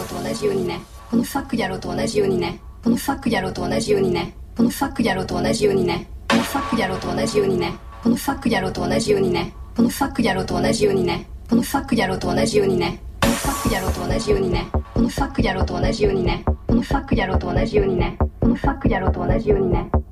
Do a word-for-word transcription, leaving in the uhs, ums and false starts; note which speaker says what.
Speaker 1: と同じようにね、このファック野郎と同じようにね、このファック野郎と同じようにね、このファック野郎と同じようにね、このファック野郎と同じようにね、このファック野郎と同じようにね、このファック野郎と同じようにね、このファック野郎と同じようにね、このファック野郎と同じようにね、このファック野郎と同じようにね、このファック野郎と同じようにね、このファック野郎と同じようにね。